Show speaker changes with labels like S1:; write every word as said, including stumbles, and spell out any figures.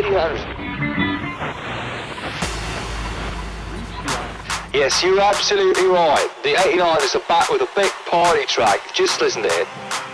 S1: eighteen hundred. Yes, you're absolutely right. The eighteen hundred is a back with a big party track. Just listen to it.